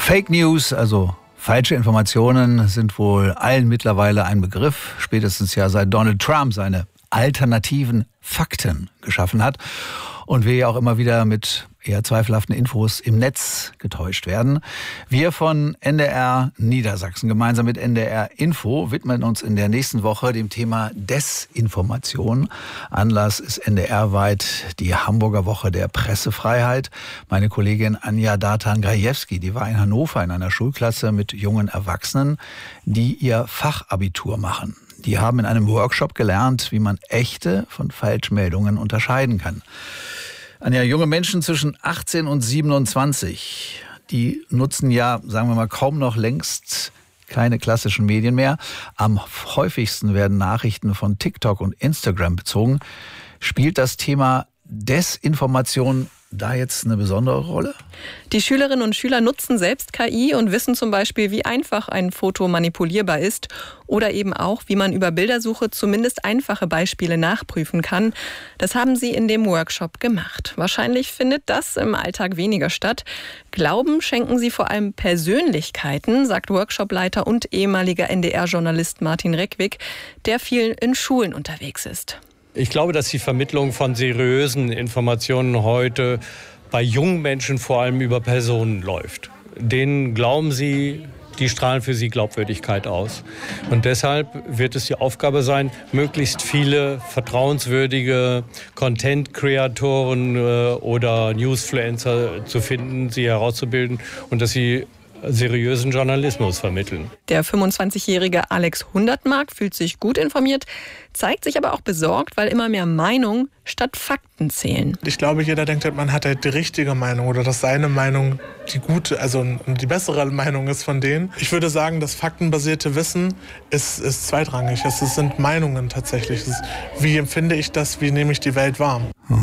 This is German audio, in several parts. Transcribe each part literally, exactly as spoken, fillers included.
Fake News, also falsche Informationen, sind wohl allen mittlerweile ein Begriff. Spätestens ja seit Donald Trump seine alternativen Fakten geschaffen hat. Und wir ja auch immer wieder mit eher zweifelhaften Infos im Netz getäuscht werden. Wir von N D R Niedersachsen gemeinsam mit N D R Info widmen uns in der nächsten Woche dem Thema Desinformation. Anlass ist N D R-weit die Hamburger Woche der Pressefreiheit. Meine Kollegin Anja Datan-Grajewski, die war in Hannover in einer Schulklasse mit jungen Erwachsenen, die ihr Fachabitur machen. Die haben in einem Workshop gelernt, wie man echte von Falschmeldungen unterscheiden kann. Anja, junge Menschen zwischen achtzehn und siebenundzwanzig, die nutzen ja, sagen wir mal, kaum noch längst keine klassischen Medien mehr. Am häufigsten werden Nachrichten von TikTok und Instagram bezogen. Spielt das Thema Desinformation da jetzt eine besondere Rolle? Die Schülerinnen und Schüler nutzen selbst K I und wissen zum Beispiel, wie einfach ein Foto manipulierbar ist oder eben auch, wie man über Bildersuche zumindest einfache Beispiele nachprüfen kann. Das haben sie in dem Workshop gemacht. Wahrscheinlich findet das im Alltag weniger statt. Glauben schenken sie vor allem Persönlichkeiten, sagt Workshopleiter und ehemaliger N D R-Journalist Martin Reckwig, der viel in Schulen unterwegs ist. Ich glaube, dass die Vermittlung von seriösen Informationen heute bei jungen Menschen vor allem über Personen läuft. Denen glauben sie, die strahlen für sie Glaubwürdigkeit aus. Und deshalb wird es die Aufgabe sein, möglichst viele vertrauenswürdige Content-Kreatoren äh, oder Newsfluencer zu finden, sie herauszubilden und dass sie seriösen Journalismus vermitteln. Der fünfundzwanzigjährige Alex Hundertmark fühlt sich gut informiert, zeigt sich aber auch besorgt, weil immer mehr Meinung statt Fakten zählen. Ich glaube, jeder denkt, man hat halt die richtige Meinung oder dass seine Meinung die gute, also die bessere Meinung ist von denen. Ich würde sagen, das faktenbasierte Wissen ist, ist zweitrangig. Es sind Meinungen tatsächlich. Es ist, wie empfinde ich das, wie nehme ich die Welt wahr?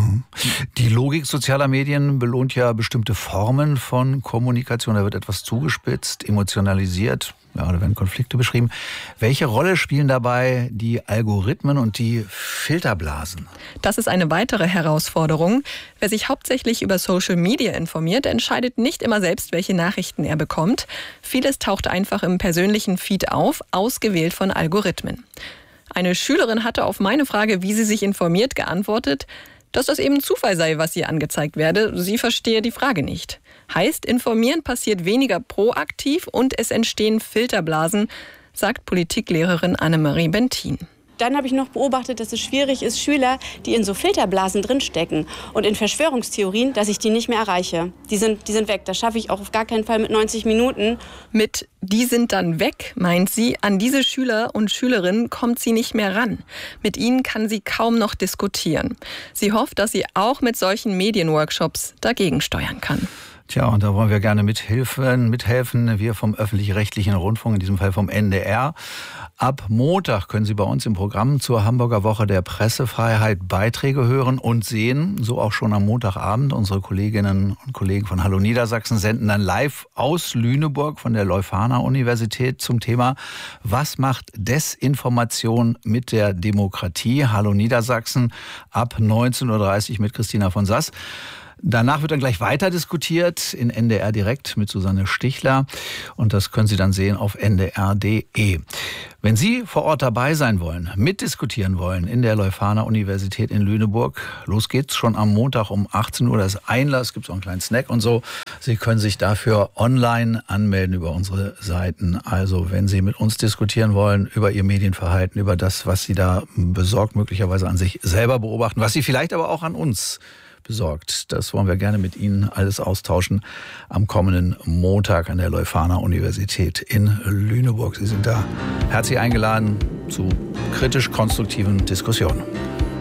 Die Logik sozialer Medien belohnt ja bestimmte Formen von Kommunikation. Da wird etwas zugespitzt, emotionalisiert. Ja, da werden Konflikte beschrieben. Welche Rolle spielen dabei die Algorithmen und die Filterblasen? Das ist eine weitere Herausforderung. Wer sich hauptsächlich über Social Media informiert, entscheidet nicht immer selbst, welche Nachrichten er bekommt. Vieles taucht einfach im persönlichen Feed auf, ausgewählt von Algorithmen. Eine Schülerin hatte auf meine Frage, wie sie sich informiert, geantwortet, dass das eben Zufall sei, was ihr angezeigt werde. Sie verstehe die Frage nicht. Heißt, informieren passiert weniger proaktiv und es entstehen Filterblasen, sagt Politiklehrerin Annemarie Bentin. Dann habe ich noch beobachtet, dass es schwierig ist, Schüler, die in so Filterblasen drinstecken und in Verschwörungstheorien, dass ich die nicht mehr erreiche. Die sind, die sind weg. Das schaffe ich auch auf gar keinen Fall mit neunzig Minuten. Mit die sind dann weg, meint sie, an diese Schüler und Schülerinnen kommt sie nicht mehr ran. Mit ihnen kann sie kaum noch diskutieren. Sie hofft, dass sie auch mit solchen Medienworkshops dagegen steuern kann. Tja, und da wollen wir gerne mithelfen, mithelfen. Wir vom öffentlich-rechtlichen Rundfunk, in diesem Fall vom N D R. Ab Montag können Sie bei uns im Programm zur Hamburger Woche der Pressefreiheit Beiträge hören und sehen. So auch schon am Montagabend. Unsere Kolleginnen und Kollegen von Hallo Niedersachsen senden dann live aus Lüneburg von der Leuphana-Universität zum Thema: Was macht Desinformation mit der Demokratie? Hallo Niedersachsen ab neunzehn Uhr dreißig mit Christina von Sass. Danach wird dann gleich weiter diskutiert in N D R direkt mit Susanne Stichler. Und das können Sie dann sehen auf N D R punkt D E. Wenn Sie vor Ort dabei sein wollen, mitdiskutieren wollen in der Leuphana-Universität in Lüneburg, los geht's schon am Montag um achtzehn Uhr. Das ist Einlass, gibt es auch einen kleinen Snack und so. Sie können sich dafür online anmelden über unsere Seiten. Also wenn Sie mit uns diskutieren wollen über Ihr Medienverhalten, über das, was Sie da besorgt möglicherweise an sich selber beobachten, was Sie vielleicht aber auch an uns besorgt. Das wollen wir gerne mit Ihnen alles austauschen am kommenden Montag an der Leuphana-Universität in Lüneburg. Sie sind da herzlich eingeladen zu kritisch-konstruktiven Diskussionen.